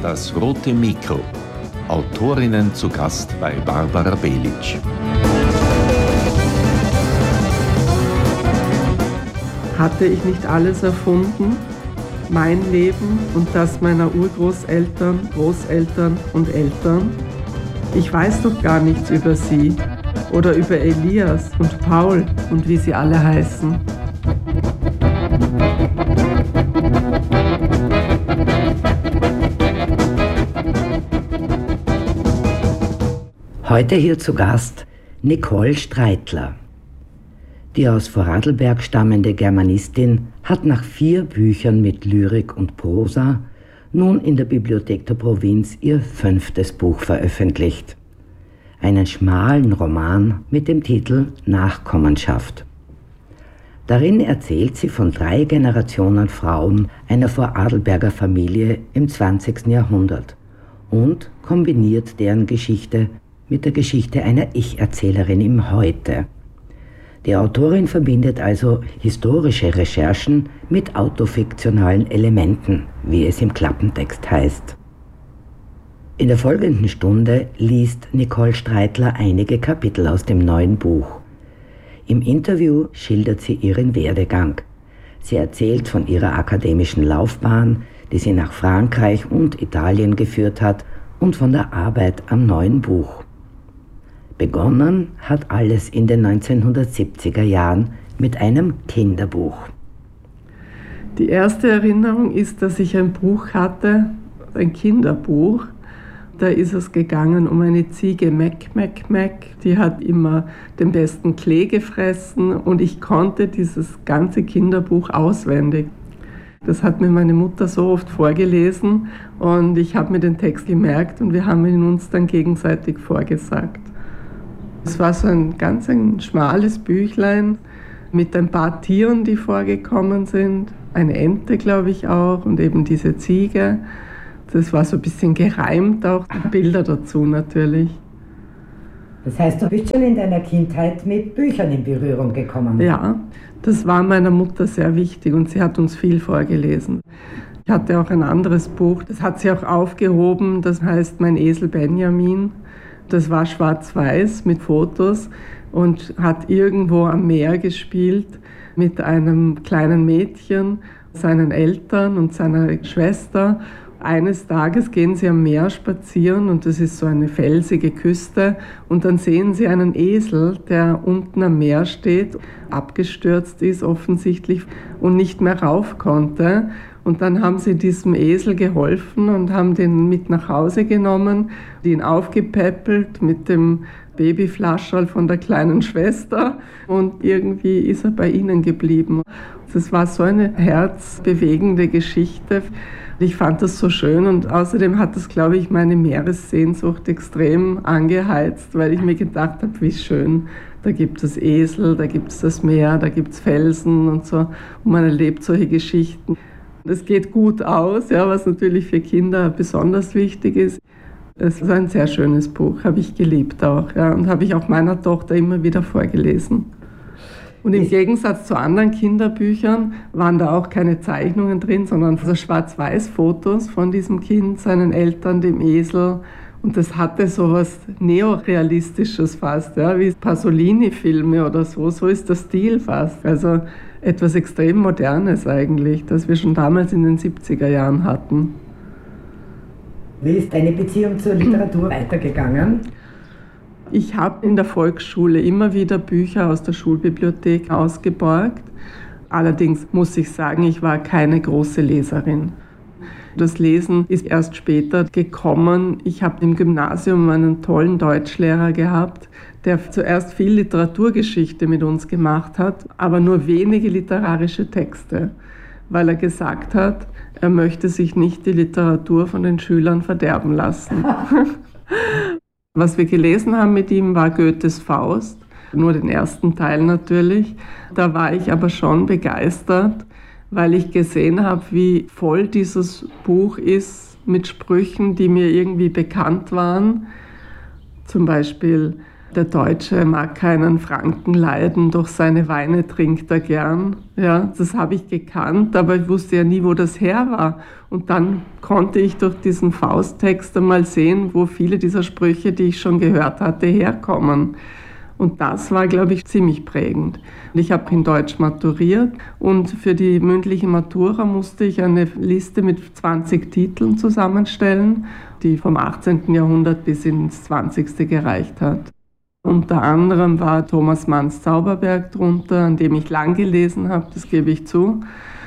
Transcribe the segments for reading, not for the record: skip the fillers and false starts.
Das rote Mikro. Autorinnen zu Gast bei Barbara Belic. Hatte ich nicht alles erfunden? Mein Leben und das meiner Urgroßeltern, Großeltern und Eltern? Ich weiß doch gar nichts über sie oder über Elias und Paul und wie sie alle heißen. Heute hier zu Gast Nicole Streitler. Die aus Vorarlberg stammende Germanistin hat nach 4 Büchern mit Lyrik und Prosa nun in der Bibliothek der Provinz ihr 5. Buch veröffentlicht. Einen schmalen Roman mit dem Titel Nachkommenschaft. Darin erzählt sie von 3 Generationen Frauen einer Vorarlberger Familie im 20. Jahrhundert und kombiniert deren Geschichte mit der Geschichte einer Ich-Erzählerin im Heute. Die Autorin verbindet also historische Recherchen mit autofiktionalen Elementen, wie es im Klappentext heißt. In der folgenden Stunde liest Nicole Streitler einige Kapitel aus dem neuen Buch. Im Interview schildert sie ihren Werdegang. Sie erzählt von ihrer akademischen Laufbahn, die sie nach Frankreich und Italien geführt hat, und von der Arbeit am neuen Buch. Begonnen hat alles in den 1970er Jahren mit einem Kinderbuch. Die erste Erinnerung ist, dass ich ein Buch hatte, ein Kinderbuch. Da ist es gegangen um eine Ziege Meck, Meck, Meck. Die hat immer den besten Klee gefressen und ich konnte dieses ganze Kinderbuch auswendig. Das hat mir meine Mutter so oft vorgelesen und ich habe mir den Text gemerkt und wir haben ihn uns dann gegenseitig vorgesagt. Es war so ein schmales Büchlein mit ein paar Tieren, die vorgekommen sind. Eine Ente, glaube ich, auch, und eben diese Ziege. Das war so ein bisschen gereimt auch, Bilder dazu natürlich. Das heißt, du bist schon in deiner Kindheit mit Büchern in Berührung gekommen? Ja, das war meiner Mutter sehr wichtig und sie hat uns viel vorgelesen. Ich hatte auch ein anderes Buch, das hat sie auch aufgehoben, das heißt Mein Esel Benjamin. Das war schwarz-weiß mit Fotos und hat irgendwo am Meer gespielt mit einem kleinen Mädchen, seinen Eltern und seiner Schwester. Eines Tages gehen sie am Meer spazieren und das ist so eine felsige Küste und dann sehen sie einen Esel, der unten am Meer steht, abgestürzt ist offensichtlich und nicht mehr rauf konnte. Und dann haben sie diesem Esel geholfen und haben den mit nach Hause genommen, ihn aufgepäppelt mit dem Babyflascherl von der kleinen Schwester und irgendwie ist er bei ihnen geblieben. Das war so eine herzbewegende Geschichte. Ich fand das so schön und außerdem hat das, glaube ich, meine Meeressehnsucht extrem angeheizt, weil ich mir gedacht habe, wie schön, da gibt es Esel, da gibt es das Meer, da gibt es Felsen und so und man erlebt solche Geschichten. Es geht gut aus, ja, was natürlich für Kinder besonders wichtig ist. Es ist ein sehr schönes Buch, habe ich geliebt auch, ja, und habe ich auch meiner Tochter immer wieder vorgelesen. Und im Gegensatz zu anderen Kinderbüchern waren da auch keine Zeichnungen drin, sondern so Schwarz-Weiß-Fotos von diesem Kind, seinen Eltern, dem Esel. Und das hatte so was Neorealistisches fast, ja, wie Pasolini-Filme oder so. So ist der Stil fast. Also etwas extrem Modernes eigentlich, das wir schon damals in den 70er Jahren hatten. Wie ist deine Beziehung zur Literatur weitergegangen? Ich habe in der Volksschule immer wieder Bücher aus der Schulbibliothek ausgeborgt. Allerdings muss ich sagen, ich war keine große Leserin. Das Lesen ist erst später gekommen. Ich habe im Gymnasium einen tollen Deutschlehrer gehabt, der zuerst viel Literaturgeschichte mit uns gemacht hat, aber nur wenige literarische Texte, weil er gesagt hat, er möchte sich nicht die Literatur von den Schülern verderben lassen. Was wir gelesen haben mit ihm, war Goethes Faust, nur den ersten Teil natürlich. Da war ich aber schon begeistert, weil ich gesehen habe, wie voll dieses Buch ist mit Sprüchen, die mir irgendwie bekannt waren. Zum Beispiel, Der Deutsche mag keinen Franken leiden, doch seine Weine trinkt er gern. Ja, das habe ich gekannt, aber ich wusste ja nie, wo das her war. Und dann konnte ich durch diesen Fausttext einmal sehen, wo viele dieser Sprüche, die ich schon gehört hatte, herkommen. Und das war, glaube ich, ziemlich prägend. Ich habe in Deutsch maturiert und für die mündliche Matura musste ich eine Liste mit 20 Titeln zusammenstellen, die vom 18. Jahrhundert bis ins 20. gereicht hat. Unter anderem war Thomas Manns Zauberberg drunter, an dem ich lang gelesen habe, das gebe ich zu.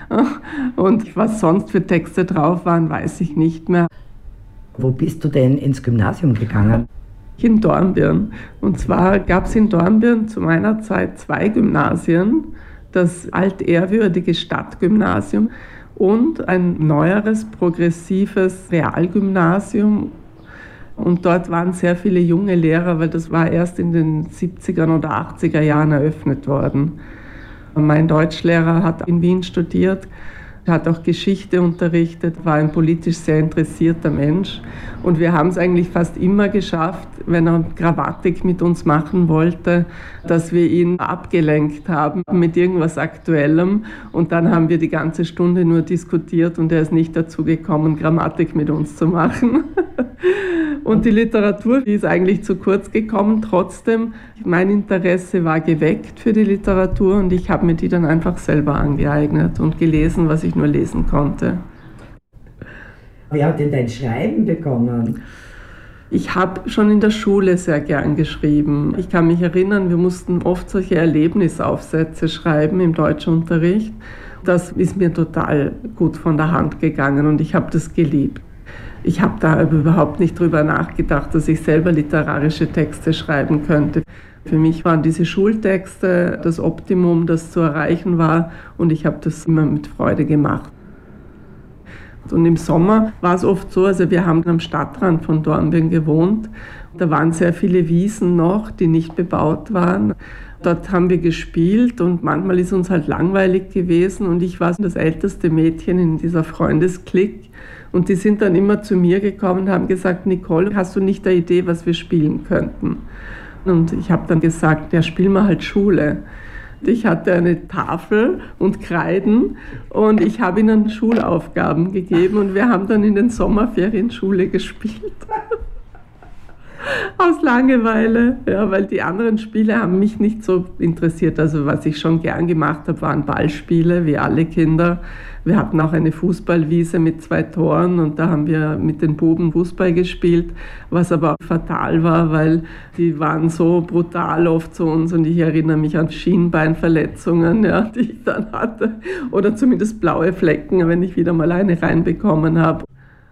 Und was sonst für Texte drauf waren, weiß ich nicht mehr. Wo bist du denn ins Gymnasium gegangen? In Dornbirn. Und zwar gab es in Dornbirn zu meiner Zeit 2 Gymnasien, das altehrwürdige Stadtgymnasium und ein neueres, progressives Realgymnasium. Und dort waren sehr viele junge Lehrer, weil das war erst in den 70er oder 80er Jahren eröffnet worden. Mein Deutschlehrer hat in Wien studiert, hat auch Geschichte unterrichtet, war ein politisch sehr interessierter Mensch. Und wir haben es eigentlich fast immer geschafft, wenn er Grammatik mit uns machen wollte, dass wir ihn abgelenkt haben mit irgendwas Aktuellem. Und dann haben wir die ganze Stunde nur diskutiert und er ist nicht dazu gekommen, Grammatik mit uns zu machen. Und die Literatur, die ist eigentlich zu kurz gekommen. Trotzdem, mein Interesse war geweckt für die Literatur und ich habe mir die dann einfach selber angeeignet und gelesen, was ich nur lesen konnte. Wer hat denn dein Schreiben begonnen? Ich habe schon in der Schule sehr gern geschrieben. Ich kann mich erinnern, wir mussten oft solche Erlebnisaufsätze schreiben im Deutschunterricht. Das ist mir total gut von der Hand gegangen und ich habe das geliebt. Ich habe da überhaupt nicht drüber nachgedacht, dass ich selber literarische Texte schreiben könnte. Für mich waren diese Schultexte das Optimum, das zu erreichen war und ich habe das immer mit Freude gemacht. Und im Sommer war es oft so, also wir haben am Stadtrand von Dornbirn gewohnt, da waren sehr viele Wiesen noch, die nicht bebaut waren. Dort haben wir gespielt und manchmal ist uns halt langweilig gewesen und ich war das älteste Mädchen in dieser Freundesklick. Und die sind dann immer zu mir gekommen und haben gesagt, Nicole, hast du nicht eine Idee, was wir spielen könnten? Und ich habe dann gesagt, ja, spielen wir halt Schule. Ich hatte eine Tafel und Kreiden und ich habe ihnen Schulaufgaben gegeben und wir haben dann in den Sommerferien Schule gespielt. Aus Langeweile, ja, weil die anderen Spiele haben mich nicht so interessiert. Also was ich schon gern gemacht habe, waren Ballspiele, wie alle Kinder. Wir hatten auch eine Fußballwiese mit 2 Toren und da haben wir mit den Buben Fußball gespielt, was aber auch fatal war, weil die waren so brutal oft zu uns und ich erinnere mich an Schienbeinverletzungen, ja, die ich dann hatte oder zumindest blaue Flecken, wenn ich wieder mal eine reinbekommen habe.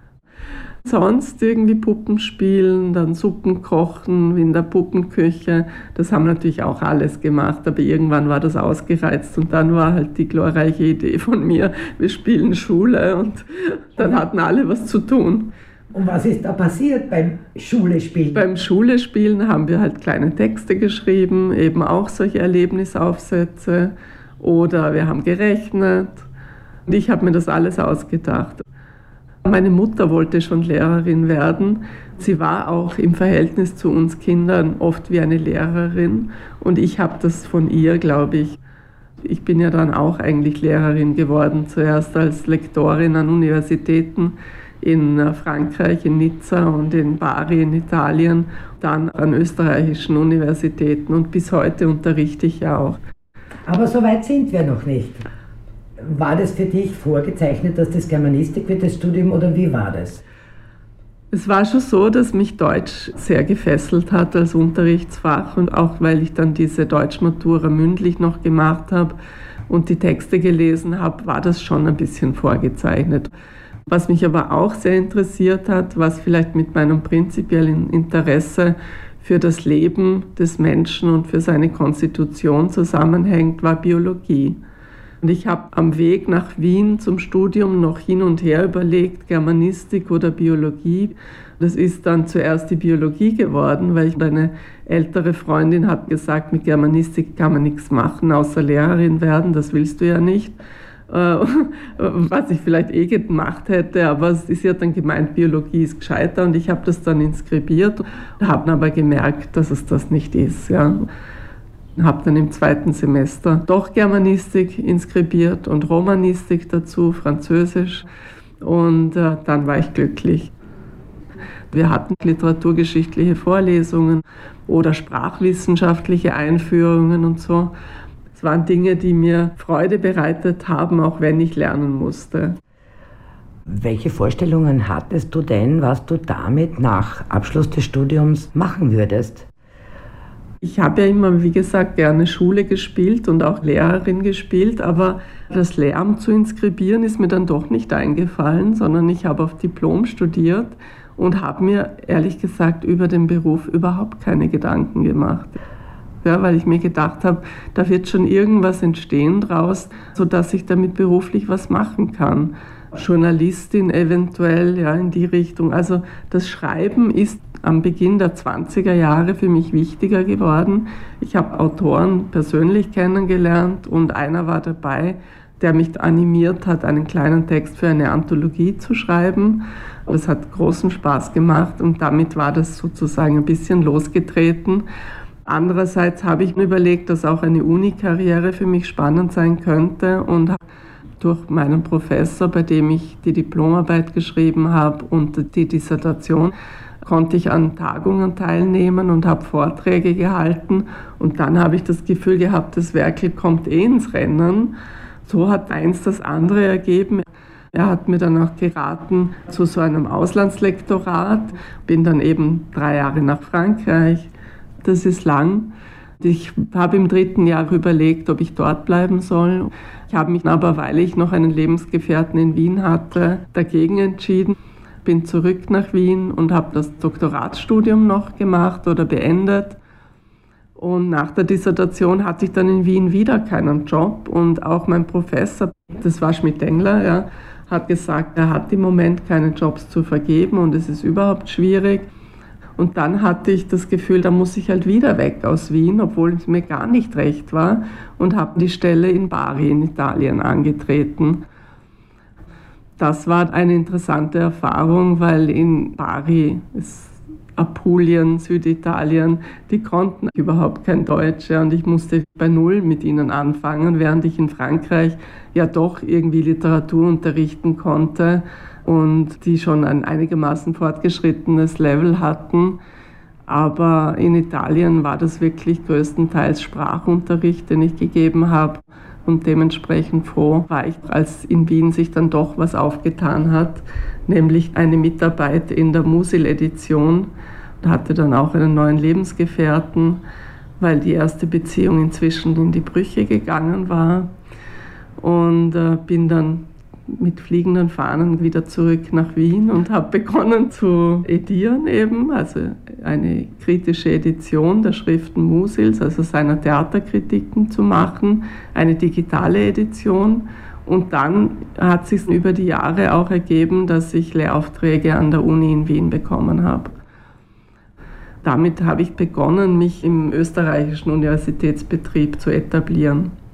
Sonst irgendwie Puppen spielen, dann Suppen kochen in der Puppenküche. Das haben natürlich auch alles gemacht, aber irgendwann war das ausgereizt und dann war halt die glorreiche Idee von mir, wir spielen Schule und dann hatten alle was zu tun. Und was ist da passiert beim Schulespielen? Beim Schulespielen haben wir halt kleine Texte geschrieben, eben auch solche Erlebnisaufsätze oder wir haben gerechnet und ich habe mir das alles ausgedacht. Meine Mutter wollte schon Lehrerin werden. Sie war auch im Verhältnis zu uns Kindern oft wie eine Lehrerin. Und ich habe das von ihr, glaube ich. Ich bin ja dann auch eigentlich Lehrerin geworden, zuerst als Lektorin an Universitäten in Frankreich, in Nizza und in Bari in Italien, dann an österreichischen Universitäten und bis heute unterrichte ich ja auch. Aber so weit sind wir noch nicht. War das für dich vorgezeichnet, dass das Germanistik wird, das Studium, oder wie war das? Es war schon so, dass mich Deutsch sehr gefesselt hat als Unterrichtsfach und auch weil ich dann diese Deutschmatura mündlich noch gemacht habe und die Texte gelesen habe, war das schon ein bisschen vorgezeichnet. Was mich aber auch sehr interessiert hat, was vielleicht mit meinem prinzipiellen Interesse für das Leben des Menschen und für seine Konstitution zusammenhängt, war Biologie. Und ich habe am Weg nach Wien zum Studium noch hin und her überlegt, Germanistik oder Biologie. Das ist dann zuerst die Biologie geworden, weil eine ältere Freundin hat gesagt, mit Germanistik kann man nichts machen, außer Lehrerin werden, das willst du ja nicht. was ich vielleicht gemacht hätte, aber sie hat dann gemeint, Biologie ist gescheiter und ich habe das dann inskribiert, habe dann aber gemerkt, dass es das nicht ist. Ja. Habe dann im 2. Semester doch Germanistik inskribiert und Romanistik dazu, Französisch, und dann war ich glücklich. Wir hatten literaturgeschichtliche Vorlesungen oder sprachwissenschaftliche Einführungen und so. Es waren Dinge, die mir Freude bereitet haben, auch wenn ich lernen musste. Welche Vorstellungen hattest du denn, was du damit nach Abschluss des Studiums machen würdest? Ich habe ja immer, wie gesagt, gerne Schule gespielt und auch Lehrerin gespielt, aber das Lehramt zu inskribieren ist mir dann doch nicht eingefallen, sondern ich habe auf Diplom studiert und habe mir ehrlich gesagt über den Beruf überhaupt keine Gedanken gemacht. Ja, weil ich mir gedacht habe, da wird schon irgendwas entstehen draus, sodass ich damit beruflich was machen kann. Journalistin eventuell, ja, in die Richtung. Also das Schreiben ist am Beginn der 20er Jahre für mich wichtiger geworden. Ich habe Autoren persönlich kennengelernt und einer war dabei, der mich animiert hat, einen kleinen Text für eine Anthologie zu schreiben. Das hat großen Spaß gemacht und damit war das sozusagen ein bisschen losgetreten. Andererseits habe ich mir überlegt, dass auch eine Uni-Karriere für mich spannend sein könnte und durch meinen Professor, bei dem ich die Diplomarbeit geschrieben habe und die Dissertation, konnte ich an Tagungen teilnehmen und habe Vorträge gehalten und dann habe ich das Gefühl gehabt, das Werkel kommt ins Rennen. So hat eins das andere ergeben. Er hat mir dann auch geraten zu so einem Auslandslektorat, bin dann eben 3 Jahre nach Frankreich. Das ist lang. Ich habe im 3. Jahr überlegt, ob ich dort bleiben soll. Ich habe mich aber, weil ich noch einen Lebensgefährten in Wien hatte, dagegen entschieden. Bin zurück nach Wien und habe das Doktoratsstudium noch gemacht oder beendet. Und nach der Dissertation hatte ich dann in Wien wieder keinen Job. Und auch mein Professor, das war Schmidt-Engler, ja, hat gesagt, er hat im Moment keine Jobs zu vergeben und es ist überhaupt schwierig. Und dann hatte ich das Gefühl, da muss ich halt wieder weg aus Wien, obwohl es mir gar nicht recht war, und habe die Stelle in Bari in Italien angetreten. Das war eine interessante Erfahrung, weil in Bari, Apulien, Süditalien, die konnten überhaupt kein Deutsch, ja, und ich musste bei Null mit ihnen anfangen, während ich in Frankreich ja doch irgendwie Literatur unterrichten konnte und die schon ein einigermaßen fortgeschrittenes Level hatten. Aber in Italien war das wirklich größtenteils Sprachunterricht, den ich gegeben habe. Und dementsprechend froh war ich, als in Wien sich dann doch was aufgetan hat, nämlich eine Mitarbeit in der Musil-Edition. Da hatte dann auch einen neuen Lebensgefährten, weil die erste Beziehung inzwischen in die Brüche gegangen war. Und bin dann mit fliegenden Fahnen wieder zurück nach Wien und habe begonnen zu edieren eben, also eine kritische Edition der Schriften Musils, also seiner Theaterkritiken zu machen, eine digitale Edition. Und dann hat sich über die Jahre auch ergeben, dass ich Lehraufträge an der Uni in Wien bekommen habe. Damit habe ich begonnen, mich im österreichischen Universitätsbetrieb zu etablieren.